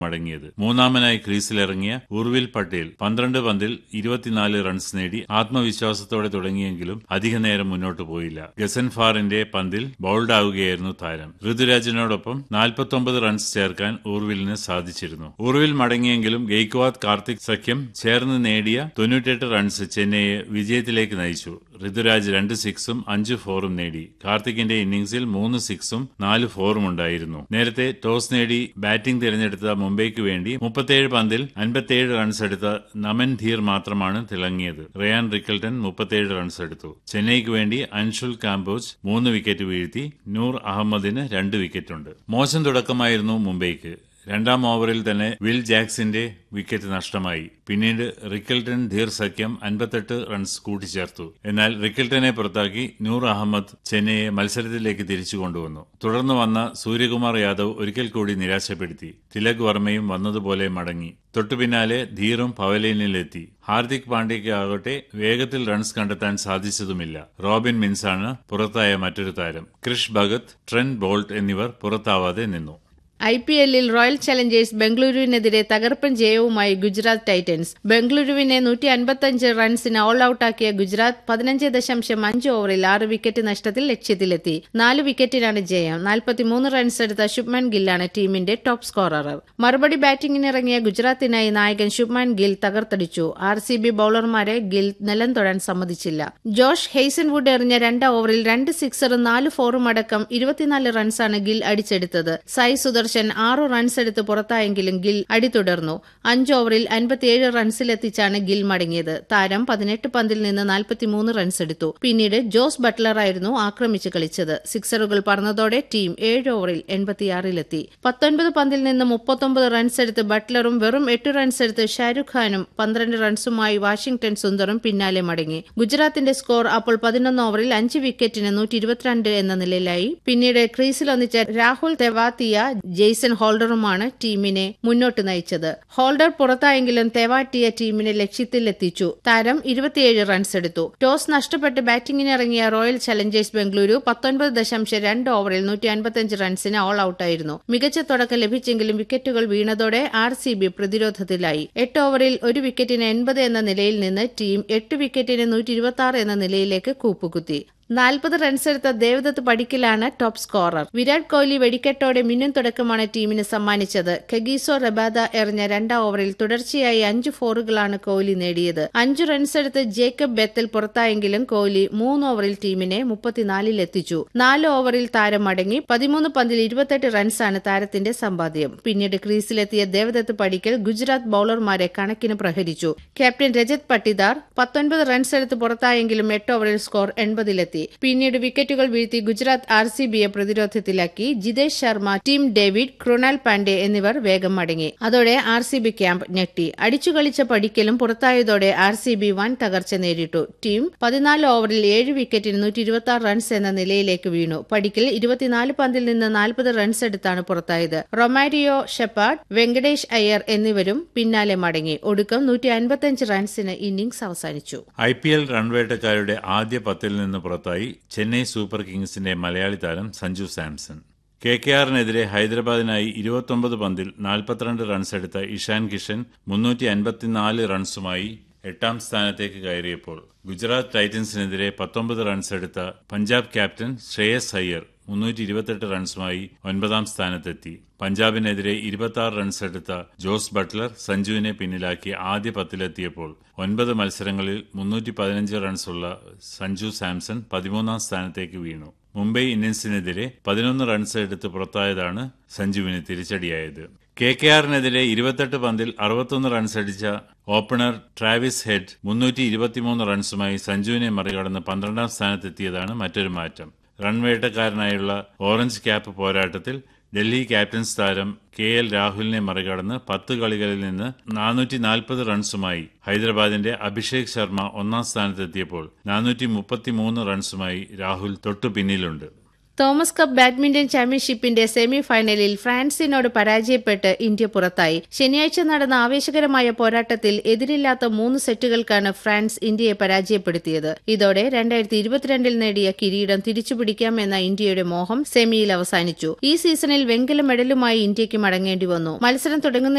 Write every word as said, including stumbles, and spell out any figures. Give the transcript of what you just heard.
മടങ്ങിയത്. മൂന്നാമനായി ക്രീസിലിറങ്ങിയ ഉർവിൽ പട്ടേൽ പന്ത്രണ്ട് പന്തിൽ ഇരുപത്തിനാല് റൺസ് നേടി ആത്മവിശ്വാസത്തോടെ തുടങ്ങിയെങ്കിലും അധികനേരം മുന്നോട്ട് പോയില്ല. ഗസൻഫാറിന്റെ പന്തിൽ ബൌൾഡാവുകയായിരുന്നു താരം. ഋതുരാജിനോടൊപ്പം നാൽപ്പത്തൊമ്പത് റൺസ് ചേർക്കാൻ ഉർവിലിന് സാധിച്ചിരുന്നു. ഉർവിൽ മടങ്ങിയെങ്കിലും ഗെയ്ക്വാദ് കാർത്തിക് സഖ്യം ചേർന്ന് നേടിയ തൊണ്ണൂറ്റെട്ട് റൺസ് ചെന്നൈയെ വിജയത്തിലേക്ക് നയിച്ചു. ഋതുരാജ് രണ്ട് സിക്സും അഞ്ച് ഫോറും നേടി. കാർത്തിക്കിന്റെ ഇന്നിംഗ്സിൽ മൂന്ന് സിക്സും നാല് ഫോറും ഉണ്ടായിരുന്നു. നേരത്തെ ടോസ് നേടി ബാറ്റിംഗ് തിരഞ്ഞെടുത്ത മുംബൈക്ക് വേണ്ടി മുപ്പത്തിയേഴ് പന്തിൽ അൻപത്തിയേഴ് റൺസ് എടുത്ത നമൻ ധീർ മാത്രമാണ് തിളങ്ങിയത്. റയാൻ റിക്കൽട്ടൺ മുപ്പത്തിയേഴ് റൺസ് എടുത്തു. ചെന്നൈക്ക് വേണ്ടി അൻഷുൽ കാംബോജ് മൂന്ന് വിക്കറ്റ് വീഴ്ത്തി. നൂർ അഹമ്മദിന് രണ്ട് വിക്കറ്റുണ്ട്. മോശം തുടക്കമായിരുന്നു മുംബൈക്ക്. രണ്ടാം ഓവറിൽ തന്നെ വിൽ ജാക്സിന്റെ വിക്കറ്റ് നഷ്ടമായി. പിന്നീട് റിക്കൽട്ടൺ ധീർ സഖ്യം അൻപത്തെട്ട് റൺസ് കൂട്ടിച്ചേർത്തു. എന്നാൽ റിക്കൽട്ടനെ പുറത്താക്കി നൂർ അഹമ്മദ് ചെന്നൈയെ മത്സരത്തിലേക്ക് തിരിച്ചു കൊണ്ടുവന്നു. തുടർന്ന് വന്ന സൂര്യകുമാർ യാദവ് ഒരിക്കൽ കൂടി നിരാശപ്പെടുത്തി. തിലക് വർമ്മയും വന്നതുപോലെ മടങ്ങി. തൊട്ടുപിന്നാലെ ധീറും പവലിയനിലെത്തി. ഹാർദിക് പാണ്ഡ്യയ്ക്ക് ആകട്ടെ വേഗത്തിൽ റൺസ് കണ്ടെത്താൻ സാധിച്ചതുമില്ല. റോബിൻ മിൻസാണ് പുറത്തായ മറ്റൊരു താരം. ക്രിഷ് ഭഗത്, ട്രെന്റ് ബോൾട്ട് എന്നിവർ പുറത്താവാതെ നിന്നു. ഐ പി എല്ലിൽ റോയൽ ചലഞ്ചേഴ്സ് ബംഗളൂരുവിനെതിരെ തകർപ്പൻ ജയവുമായി ഗുജറാത്ത് ടൈറ്റൻസ്. ബംഗളൂരുവിനെ നൂറ്റി അൻപത്തിയഞ്ച് റൺസിന് ഓൾ ഔട്ടാക്കിയ ഗുജറാത്ത് പതിനഞ്ച് ദശാംശം അഞ്ച് ഓവറിൽ ആറ് വിക്കറ്റ് നഷ്ടത്തിൽ ലക്ഷ്യത്തിലെത്തി. നാല് വിക്കറ്റിനാണ് ജയം. നാൽപ്പത്തിമൂന്ന് റൺസ് എടുത്ത ശുഭ്മാൻ ഗില്ലാണ് ടീമിന്റെ ടോപ്പ് സ്കോറർ. മറുപടി ബാറ്റിംഗിനിറങ്ങിയ ഗുജറാത്തിനായി നായകൻ Shubman Gill തകർത്തടിച്ചു. R C B ബൌളർമാരെ Gill നിലം തൊടാൻ സമ്മതിച്ചില്ല. ജോഷ് ഹെയ്സൻവുഡ് എറിഞ്ഞ രണ്ടാം ഓവറിൽ രണ്ട് സിക്സറും നാല് ഫോറും അടക്കം ഇരുപത്തിനാല് റൺസാണ് ഗിൽ അടിച്ചെടുത്തത്. സായി സുദർശൻ ആറു റൺസ് എടുത്ത് പുറത്തായെങ്കിലും ഗിൽ അടി തുടർന്നു. അഞ്ച് ഓവറിൽ അൻപത്തിയേഴ് റൺസിലെത്തിച്ചാണ് ഗിൽ മടങ്ങിയത്. താരം പതിനെട്ട് പന്തിൽ നിന്ന് നാൽപ്പത്തിമൂന്ന് റൺസ് എടുത്തു. പിന്നീട് ജോസ് ബട്ട്ലറായിരുന്നു ആക്രമിച്ച് കളിച്ചത്. സിക്സറുകൾ പറന്നതോടെ ടീം ഏഴ് ഓവറിൽ എൺപത്തിയാറിലെത്തി. പത്തൊൻപത് പന്തിൽ നിന്ന് മുപ്പത്തൊമ്പത് റൺസ് എടുത്ത് ബട്ട്ലറും വെറും എട്ട് റൺസ് എടുത്ത് ഷാരൂഖ് ഖാനും പന്ത്രണ്ട് റൺസുമായി വാഷിംഗ്ടൺ സുന്ദറും പിന്നാലെ മടങ്ങി. ഗുജറാത്തിന്റെ സ്കോർ അപ്പോൾ പതിനൊന്ന് ഓവറിൽ അഞ്ച് വിക്കറ്റിന് നൂറ്റി ഇരുപത്തിരണ്ട് എന്ന നിലയിലായി. പിന്നീട് ക്രീസിലൊന്നിച്ച രാഹുൽ തെവാത്തിയ ജെയ്സൺ ഹോൾഡറുമാണ് ടീമിനെ മുന്നോട്ട് നയിച്ചത്. ഹോൾഡർ പുറത്തായെങ്കിലും തെവാറ്റിയ ടീമിനെ ലക്ഷ്യത്തിലെത്തിച്ചു. താരം ഇരുപത്തിയേഴ് റൺസ് എടുത്തു. ടോസ് നഷ്ടപ്പെട്ട് ബാറ്റിംഗിനിറങ്ങിയ റോയൽ ചലഞ്ചേഴ്സ് ബംഗളൂരു പത്തൊൻപത് ദശാംശം രണ്ട് ഓവറിൽ നൂറ്റി അൻപത്തിയഞ്ച് റൺസിന് ഓൾ ഔട്ടായിരുന്നു. മികച്ച തുടക്കം ലഭിച്ചെങ്കിലും വിക്കറ്റുകൾ വീണതോടെ ആർ സി ബി പ്രതിരോധത്തിലായി. എട്ട് ഓവറിൽ ഒരു വിക്കറ്റിന് എൺപത് എന്ന നിലയിൽ നിന്ന് ടീം എട്ട് വിക്കറ്റിന് നൂറ്റി ഇരുപത്തി ആറ് എന്ന നിലയിലേക്ക് കൂപ്പുകുത്തി. നാൽപ്പത് റൺസെടുത്ത ദേവദത്ത് പടിക്കലാണ് ടോപ്പ് സ്കോറർ. വിരാട് കോഹ്ലി വെടിക്കെട്ടോടെ മിന്നും തുടക്കമാണ് ടീമിന് സമ്മാനിച്ചത്. കഗീസോ റബാദ എറിഞ്ഞ രണ്ടാം ഓവറിൽ തുടർച്ചയായി അഞ്ച് ഫോറുകളാണ് കോഹ്ലി നേടിയത്. അഞ്ചു റൺസെടുത്ത് ജേക്കബ് ബെത്തൽ പുറത്തായെങ്കിലും കോഹ്ലി മൂന്ന് ഓവറിൽ ടീമിനെ മുപ്പത്തിനാലിലെത്തിച്ചു. നാല് ഓവറിൽ താരം മടങ്ങി. പതിമൂന്ന് പന്തിൽ ഇരുപത്തെട്ട് റൺസാണ് താരത്തിന്റെ സമ്പാദ്യം. പിന്നീട് ക്രീസിലെത്തിയ ദേവദത്ത് പടിക്കൽ ഗുജറാത്ത് ബൌളർമാരെ കണക്കിന് പ്രഹരിച്ചു. ക്യാപ്റ്റൻ രജത് പട്ടിദാർ പത്തൊൻപത് റൺസെടുത്ത് പുറത്തായെങ്കിലും എട്ട് ഓവറിൽ സ്കോർ എൺപതിലെത്തി. പിന്നീട് വിക്കറ്റുകൾ വീഴ്ത്തി Gujarat R C ബിയെ പ്രതിരോധത്തിലാക്കി. Jithesh Sharma, team David, Krunal Pandey എന്നിവർ വേഗം മടങ്ങി. അതോടെ ആർ സി ബി ക്യാമ്പ് ഞെട്ടി. അടിച്ചുകളിച്ച പടിക്കലും പുറത്തായതോടെ ആർ സി ബി വൻ തകർച്ച നേരിട്ടു. ടീം പതിനാല് ഓവറിൽ ഏഴ് വിക്കറ്റിന് നൂറ്റി ഇരുപത്തി ആറ് റൺസ് എന്ന നിലയിലേക്ക് വീണു. പടിക്കൽ ഇരുപത്തിനാല് പന്തിൽ നിന്ന് നാൽപ്പത് റൺസ് എടുത്താണ് പുറത്തായത്. റൊമാരിയോ ഷെപ്പാർഡ്, വെങ്കടേഷ് അയ്യർ എന്നിവരും പിന്നാലെ മടങ്ങി. ഒടുക്കം നൂറ്റി അൻപത്തിയഞ്ച് റൺസിന് ഇന്നിംഗ്സ് അവസാനിച്ചു. ഐ പി എൽ റൺവേട്ടക്കാരുടെ ആദ്യ പത്തിൽ നിന്ന് പുറത്തായി ചെന്നൈ സൂപ്പർ കിങ്സിന്റെ മലയാളി താരം സഞ്ജു സാംസൺ. കെ കെ ആറിനെതിരെ ഹൈദരാബാദിനായി ഇരുപത്തൊമ്പത് പന്തിൽ നാൽപ്പത്തിരണ്ട് റൺസെടുത്ത ഇഷാൻ കിഷൻ മുന്നൂറ്റി അൻപത്തിനാല് റൺസുമായി എട്ടാം സ്ഥാനത്തേക്ക് കയറിയപ്പോൾ ഗുജറാത്ത് ടൈറ്റൻസിനെതിരെ പത്തൊമ്പത് റൺസെടുത്ത പഞ്ചാബ് ക്യാപ്റ്റൻ ശ്രേയസ് അയ്യർ മുന്നൂറ്റി ഇരുപത്തെട്ട് റൺസുമായി ഒൻപതാം സ്ഥാനത്തെത്തി. പഞ്ചാബിനെതിരെ ഇരുപത്തിയാറ് റൺസെടുത്ത ജോസ് ബട്ട്ലർ സഞ്ജുവിനെ പിന്നിലാക്കി ആദ്യ പത്തിലെത്തിയപ്പോൾ ഒൻപത് മത്സരങ്ങളിൽ മുന്നൂറ്റി പതിനഞ്ച് റൺസുള്ള സഞ്ജു സാംസൺ പതിമൂന്നാം സ്ഥാനത്തേക്ക് വീണു. മുംബൈ ഇന്ത്യൻസിനെതിരെ പതിനൊന്ന് റൺസ് എടുത്ത് പുറത്തായതാണ് സഞ്ജുവിന് തിരിച്ചടിയായത്. കെ കെ ആറിനെതിരെ ഇരുപത്തെട്ട് പന്തിൽ അറുപത്തൊന്ന് റൺസടിച്ച ഓപ്പണർ ട്രാവിസ് ഹെഡ് മുന്നൂറ്റി ഇരുപത്തിമൂന്ന് റൺസുമായി സഞ്ജുവിനെ മറികടന്ന് പന്ത്രണ്ടാം സ്ഥാനത്തെത്തിയതാണ് മറ്റൊരു മാറ്റം. റൺവേട്ടക്കാരനായുള്ള ഓറഞ്ച് ക്യാപ്പ് പോരാട്ടത്തിൽ ഡൽഹി ക്യാപ്റ്റൻസ് താരം കെ എൽ രാഹുലിനെ മറികടന്ന് പത്ത് കളികളിൽ നിന്ന് നാനൂറ്റി നാൽപ്പത് റൺസുമായി ഹൈദരാബാദിന്റെ അഭിഷേക് ശർമ്മ ഒന്നാം സ്ഥാനത്തെത്തിയപ്പോൾ നാനൂറ്റി മുപ്പത്തിമൂന്ന് റൺസുമായി രാഹുൽ തൊട്ടു പിന്നിലുണ്ട്. തോമസ് കപ്പ് ബാഡ്മിന്റൺ ചാമ്പ്യൻഷിപ്പിന്റെ സെമി ഫൈനലിൽ ഫ്രാൻസിനോട് പരാജയപ്പെട്ട് ഇന്ത്യ പുറത്തായി. ശനിയാഴ്ച നടന്ന ആവേശകരമായ പോരാട്ടത്തിൽ എതിരില്ലാത്ത മൂന്ന് സെറ്റുകൾക്കാണ് ഫ്രാൻസ് ഇന്ത്യയെ പരാജയപ്പെടുത്തിയത്. ഇതോടെ രണ്ടായിരത്തി ഇരുപത്തിരണ്ടിൽ നേടിയ കിരീടം തിരിച്ചുപിടിക്കാമെന്ന ഇന്ത്യയുടെ മോഹം സെമിയിൽ അവസാനിച്ചു. ഈ സീസണിൽ വെങ്കല മെഡലുമായി ഇന്ത്യയ്ക്ക് മടങ്ങേണ്ടി വന്നു. മത്സരം തുടങ്ങുന്ന